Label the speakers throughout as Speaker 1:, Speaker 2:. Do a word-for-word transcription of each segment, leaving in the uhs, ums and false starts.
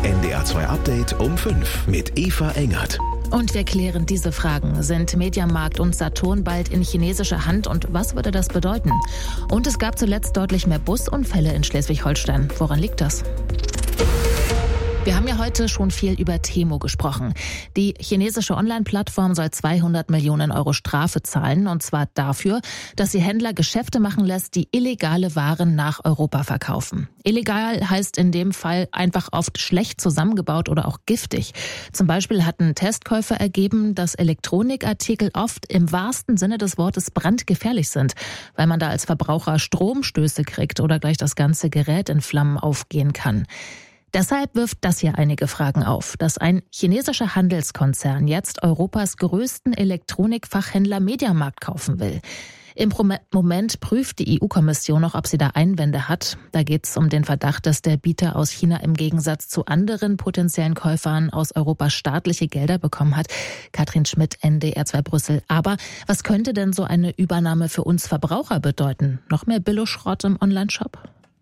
Speaker 1: N D R zwei Update um fünf mit Eva Engert.
Speaker 2: Und wir klären diese Fragen. Sind Mediamarkt und Saturn bald in chinesischer Hand und was würde das bedeuten? Und es gab zuletzt deutlich mehr Busunfälle in Schleswig-Holstein. Woran liegt das? Wir haben ja heute schon viel über Temu gesprochen. Die chinesische Online-Plattform soll zweihundert Millionen Euro Strafe zahlen, und zwar dafür, dass sie Händler Geschäfte machen lässt, die illegale Waren nach Europa verkaufen. Illegal heißt in dem Fall einfach oft schlecht zusammengebaut oder auch giftig. Zum Beispiel hatten Testkäufe ergeben, dass Elektronikartikel oft im wahrsten Sinne des Wortes brandgefährlich sind, weil man da als Verbraucher Stromstöße kriegt oder gleich das ganze Gerät in Flammen aufgehen kann. Deshalb wirft das hier einige Fragen auf, dass ein chinesischer Handelskonzern jetzt Europas größten Elektronikfachhändler Mediamarkt kaufen will. Im Moment prüft die E U-Kommission noch, ob sie da Einwände hat. Da geht es um den Verdacht, dass der Bieter aus China im Gegensatz zu anderen potenziellen Käufern aus Europa staatliche Gelder bekommen hat. Katrin Schmidt, N D R zwei Brüssel. Aber was könnte denn so eine Übernahme für uns Verbraucher bedeuten? Noch mehr Billo-Schrott im Onlineshop?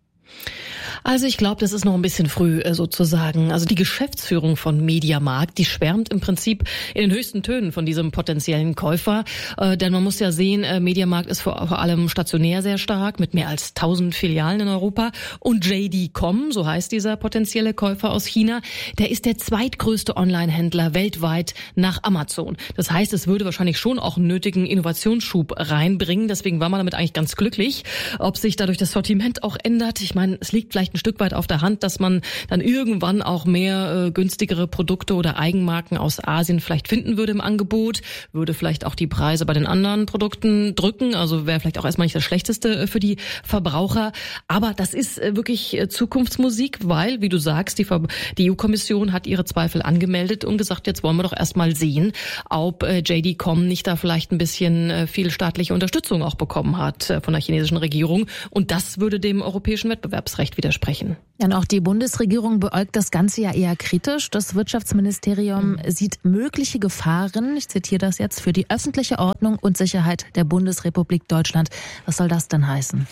Speaker 3: Also ich glaube, das ist noch ein bisschen früh sozusagen. Also die Geschäftsführung von Mediamarkt, die schwärmt im Prinzip in den höchsten Tönen von diesem potenziellen Käufer. Äh, denn man muss ja sehen, äh, Mediamarkt ist vor, vor allem stationär sehr stark mit mehr als tausend Filialen in Europa. Und J D Punkt com, so heißt dieser potenzielle Käufer aus China, der ist der zweitgrößte Online-Händler weltweit nach Amazon. Das heißt, es würde wahrscheinlich schon auch einen nötigen Innovationsschub reinbringen. Deswegen war man damit eigentlich ganz glücklich. Ob sich dadurch das Sortiment auch ändert, ich meine, es liegt vielleicht ein Stück weit auf der Hand, dass man dann irgendwann auch mehr äh, günstigere Produkte oder Eigenmarken aus Asien vielleicht finden würde im Angebot, würde vielleicht auch die Preise bei den anderen Produkten drücken, also wäre vielleicht auch erstmal nicht das Schlechteste äh, für die Verbraucher, aber das ist äh, wirklich äh, Zukunftsmusik, weil, wie du sagst, die, Ver- die E U-Kommission hat ihre Zweifel angemeldet und gesagt, jetzt wollen wir doch erstmal sehen, ob äh, J D Punkt com nicht da vielleicht ein bisschen äh, viel staatliche Unterstützung auch bekommen hat äh, von der chinesischen Regierung, und das würde dem europäischen Wettbewerbsrecht widersprechen.
Speaker 2: Ja, und auch die Bundesregierung beäugt das Ganze ja eher kritisch. Das Wirtschaftsministerium mhm. sieht mögliche Gefahren, ich zitiere das jetzt, für die öffentliche Ordnung und Sicherheit der Bundesrepublik Deutschland. Was soll das denn heißen?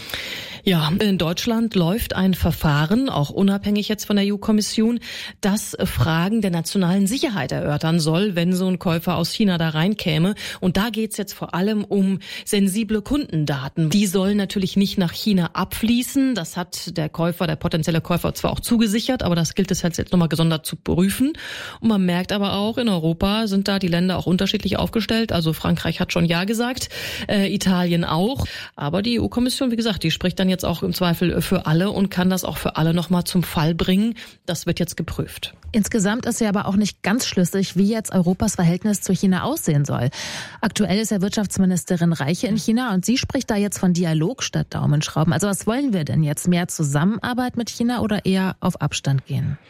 Speaker 3: Ja, in Deutschland läuft ein Verfahren, auch unabhängig jetzt von der E U-Kommission, das Fragen der nationalen Sicherheit erörtern soll, wenn so ein Käufer aus China da reinkäme. Und da geht's jetzt vor allem um sensible Kundendaten. Die sollen natürlich nicht nach China abfließen. Das hat der Käufer, der potenzielle Käufer zwar auch zugesichert, aber das gilt es jetzt nochmal gesondert zu prüfen. Und man merkt aber auch, in Europa sind da die Länder auch unterschiedlich aufgestellt. Also Frankreich hat schon Ja gesagt, äh, Italien auch. Aber die E U-Kommission, wie gesagt, die spricht dann jetzt auch im Zweifel für alle und kann das auch für alle nochmal zum Fall bringen. Das wird jetzt geprüft.
Speaker 2: Insgesamt ist ja aber auch nicht ganz schlüssig, wie jetzt Europas Verhältnis zu China aussehen soll. Aktuell ist ja Wirtschaftsministerin Reiche in China und sie spricht da jetzt von Dialog statt Daumenschrauben. Also was wollen wir denn jetzt? Mehr Zusammenarbeit mit China oder eher auf Abstand gehen?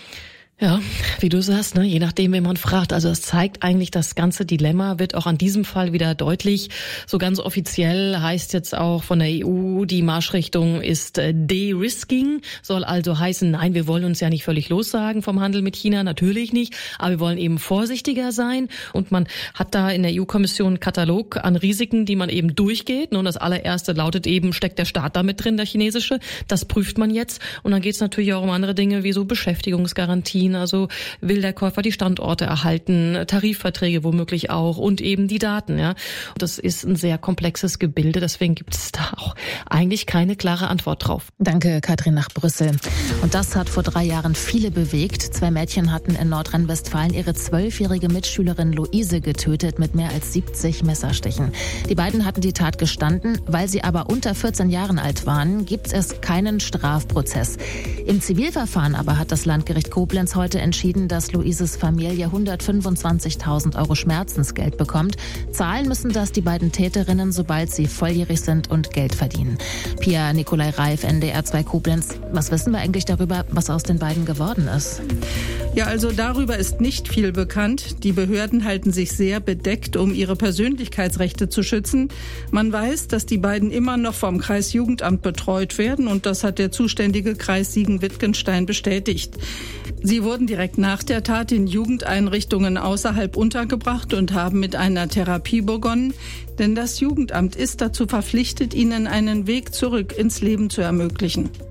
Speaker 3: Ja, wie du sagst, ne, je nachdem, wen man fragt. Also es zeigt eigentlich, das ganze Dilemma wird auch an diesem Fall wieder deutlich. So ganz offiziell heißt jetzt auch von der E U, die Marschrichtung ist De-Risking. Soll also heißen, nein, wir wollen uns ja nicht völlig lossagen vom Handel mit China, natürlich nicht. Aber wir wollen eben vorsichtiger sein. Und man hat da in der E U-Kommission einen Katalog an Risiken, die man eben durchgeht. Und das allererste lautet eben, steckt der Staat da mit drin, der chinesische? Das prüft man jetzt. Und dann geht es natürlich auch um andere Dinge, wie so Beschäftigungsgarantien. Also will der Käufer die Standorte erhalten, Tarifverträge womöglich auch und eben die Daten. Ja, das ist ein sehr komplexes Gebilde, deswegen gibt es da auch eigentlich keine klare Antwort drauf.
Speaker 2: Danke, Katrin, nach Brüssel. Und das hat vor drei Jahren viele bewegt. Zwei Mädchen hatten in Nordrhein-Westfalen ihre zwölfjährige Mitschülerin Luise getötet mit mehr als siebzig Messerstichen. Die beiden hatten die Tat gestanden, weil sie aber unter vierzehn Jahren alt waren, gibt es keinen Strafprozess. Im Zivilverfahren aber hat das Landgericht Koblenz heute entschieden, dass Luises Familie hundertfünfundzwanzigtausend Euro Schmerzensgeld bekommt. Zahlen müssen das die beiden Täterinnen, sobald sie volljährig sind und Geld verdienen. Pia Nikolai Reif, N D R zwei Koblenz. Was wissen wir eigentlich darüber, was aus den beiden geworden ist?
Speaker 4: Ja, also darüber ist nicht viel bekannt. Die Behörden halten sich sehr bedeckt, um ihre Persönlichkeitsrechte zu schützen. Man weiß, dass die beiden immer noch vom Kreisjugendamt betreut werden und das hat der zuständige Kreis Siegen-Wittgenstein bestätigt. Sie wurden direkt nach der Tat in Jugendeinrichtungen außerhalb untergebracht und haben mit einer Therapie begonnen, denn das Jugendamt ist dazu verpflichtet, ihnen einen Weg zurück ins Leben zu ermöglichen.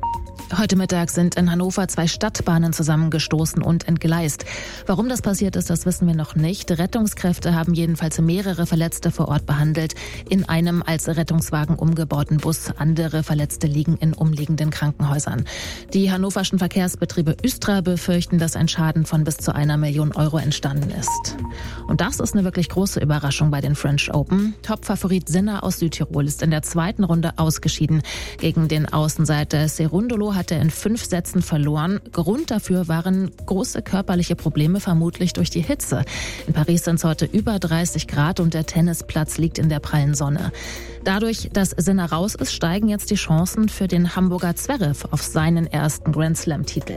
Speaker 2: Heute Mittag sind in Hannover zwei Stadtbahnen zusammengestoßen und entgleist. Warum das passiert ist, das wissen wir noch nicht. Rettungskräfte haben jedenfalls mehrere Verletzte vor Ort behandelt. In einem als Rettungswagen umgebauten Bus. Andere Verletzte liegen in umliegenden Krankenhäusern. Die hannoverschen Verkehrsbetriebe Östra befürchten, dass ein Schaden von bis zu einer Million Euro entstanden ist. Und das ist eine wirklich große Überraschung bei den French Open. Topfavorit Sinner aus Südtirol ist in der zweiten Runde ausgeschieden. Gegen den Außenseiter Cerundolo hat er in fünf Sätzen verloren. Grund dafür waren große körperliche Probleme, vermutlich durch die Hitze. In Paris sind es heute über dreißig Grad und der Tennisplatz liegt in der prallen Sonne. Dadurch, dass Sinner raus ist, steigen jetzt die Chancen für den Hamburger Zverev auf seinen ersten Grand-Slam-Titel.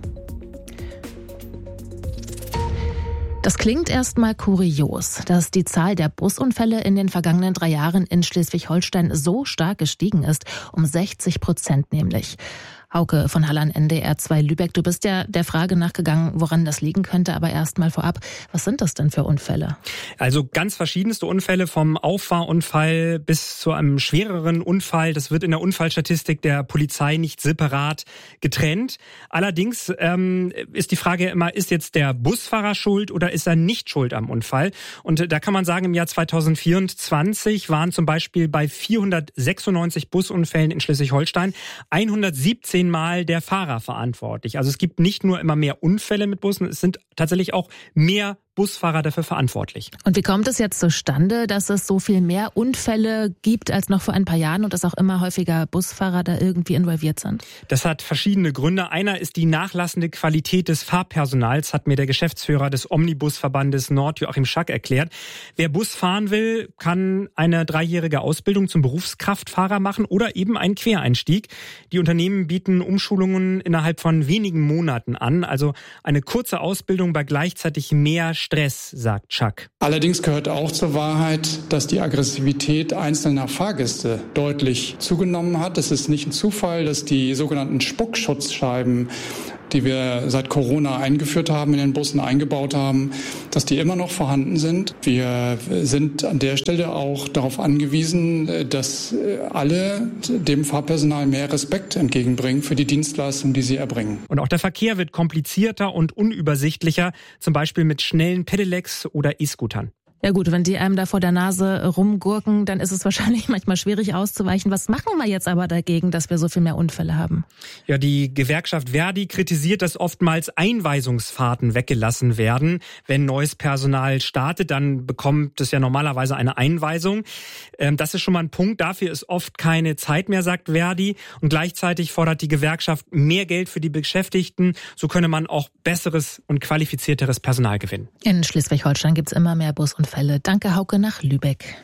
Speaker 2: Das klingt erstmal kurios, dass die Zahl der Busunfälle in den vergangenen drei Jahren in Schleswig-Holstein so stark gestiegen ist, um sechzig Prozent nämlich. Hauke von Hallan, N D R zwei Lübeck, du bist ja der Frage nachgegangen, woran das liegen könnte, aber erst mal vorab, was sind das denn für Unfälle?
Speaker 5: Also ganz verschiedenste Unfälle, vom Auffahrunfall bis zu einem schwereren Unfall. Das wird in der Unfallstatistik der Polizei nicht separat getrennt. Allerdings ähm, ist die Frage immer, ist jetzt der Busfahrer schuld oder ist er nicht schuld am Unfall? Und da kann man sagen, im Jahr zweitausendvierundzwanzig waren zum Beispiel bei vierhundertsechsundneunzig Busunfällen in Schleswig-Holstein hundertsiebzehn Mal der Fahrer verantwortlich. Also es gibt nicht nur immer mehr Unfälle mit Bussen, es sind tatsächlich auch mehr Busfahrer dafür verantwortlich.
Speaker 2: Und wie kommt es jetzt zustande, dass es so viel mehr Unfälle gibt als noch vor ein paar Jahren und dass auch immer häufiger Busfahrer da irgendwie involviert sind?
Speaker 5: Das hat verschiedene Gründe. Einer ist die nachlassende Qualität des Fahrpersonals, hat mir der Geschäftsführer des Omnibusverbandes Nord, Joachim Schack, erklärt. Wer Bus fahren will, kann eine dreijährige Ausbildung zum Berufskraftfahrer machen oder eben einen Quereinstieg. Die Unternehmen bieten Umschulungen innerhalb von wenigen Monaten an, also eine kurze Ausbildung bei gleichzeitig mehr Stress, sagt Schack.
Speaker 6: Allerdings gehört auch zur Wahrheit, dass die Aggressivität einzelner Fahrgäste deutlich zugenommen hat. Es ist nicht ein Zufall, dass die sogenannten Spuckschutzscheiben, die wir seit Corona eingeführt haben, in den Bussen eingebaut haben, dass die immer noch vorhanden sind. Wir sind an der Stelle auch darauf angewiesen, dass alle dem Fahrpersonal mehr Respekt entgegenbringen für die Dienstleistung, die sie erbringen.
Speaker 5: Und auch der Verkehr wird komplizierter und unübersichtlicher, zum Beispiel mit schnellen Pedelecs oder E-Scootern.
Speaker 2: Ja gut, wenn die einem da vor der Nase rumgurken, dann ist es wahrscheinlich manchmal schwierig auszuweichen. Was machen wir jetzt aber dagegen, dass wir so viel mehr Unfälle haben?
Speaker 5: Ja, die Gewerkschaft Verdi kritisiert, dass oftmals Einweisungsfahrten weggelassen werden. Wenn neues Personal startet, dann bekommt es ja normalerweise eine Einweisung. Das ist schon mal ein Punkt. Dafür ist oft keine Zeit mehr, sagt Verdi. Und gleichzeitig fordert die Gewerkschaft mehr Geld für die Beschäftigten. So könne man auch besseres und qualifizierteres Personal gewinnen.
Speaker 2: In Schleswig-Holstein gibt es immer mehr Busunfälle. Danke, Hauke, nach Lübeck.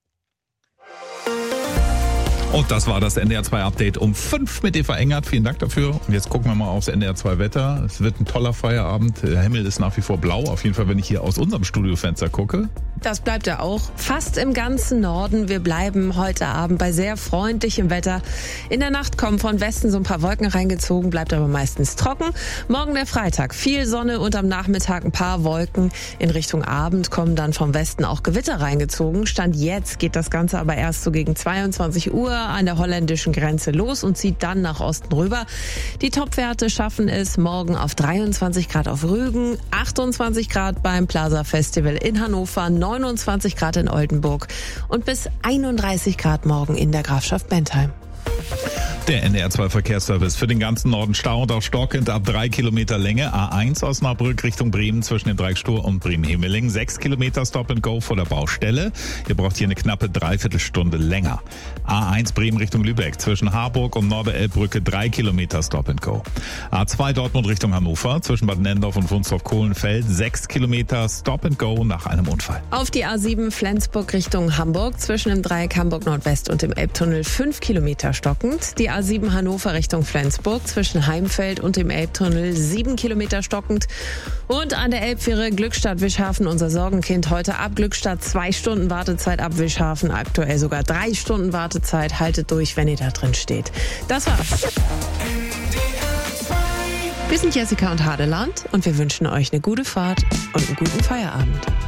Speaker 7: Und das war das N D R zwei Update um fünf mit Eva Engert. Vielen Dank dafür. Und jetzt gucken wir mal aufs N D R zwei Wetter. Es wird ein toller Feierabend. Der Himmel ist nach wie vor blau. Auf jeden Fall, wenn ich hier aus unserem Studiofenster gucke.
Speaker 8: Das bleibt ja auch fast im ganzen Norden. Wir bleiben heute Abend bei sehr freundlichem Wetter. In der Nacht kommen von Westen so ein paar Wolken reingezogen, bleibt aber meistens trocken. Morgen der Freitag, viel Sonne und am Nachmittag ein paar Wolken. In Richtung Abend kommen dann vom Westen auch Gewitter reingezogen. Stand jetzt geht das Ganze aber erst so gegen zweiundzwanzig Uhr an der holländischen Grenze los und zieht dann nach Osten rüber. Die Topwerte schaffen es morgen auf dreiundzwanzig Grad auf Rügen, achtundzwanzig Grad beim Plaza Festival in Hannover, neunundzwanzig Grad in Oldenburg und bis einunddreißig Grad morgen in der Grafschaft Bentheim.
Speaker 7: Der N D R zwei Verkehrsservice für den ganzen Norden Stau und auch stockend ab drei Kilometer Länge. A eins Osnabrück Richtung Bremen zwischen dem Dreieck Stur und Bremen-Hemeling. sechs Kilometer Stop and Go vor der Baustelle. Ihr braucht hier eine knappe Dreiviertelstunde länger. A eins Bremen Richtung Lübeck zwischen Harburg und Norderelbbrücke drei Kilometer Stop and Go. A zwei Dortmund Richtung Hannover zwischen Bad Nendorf und Wunstorf-Kohlenfeld sechs Kilometer Stop and Go nach einem Unfall.
Speaker 8: Auf die A sieben Flensburg Richtung Hamburg zwischen dem Dreieck Hamburg Nordwest und dem Elbtunnel fünf Kilometer stockend. Die A sieben Hannover Richtung Flensburg zwischen Heimfeld und dem Elbtunnel sieben Kilometer stockend. Und an der Elbfähre Glückstadt-Wischhafen unser Sorgenkind heute ab Glückstadt zwei Stunden Wartezeit, ab Wischhafen aktuell sogar drei Stunden Wartezeit. Haltet durch, wenn ihr da drin steht. Das war's. Wir sind Jessica und Hadeland und wir wünschen euch eine gute Fahrt und einen guten Feierabend.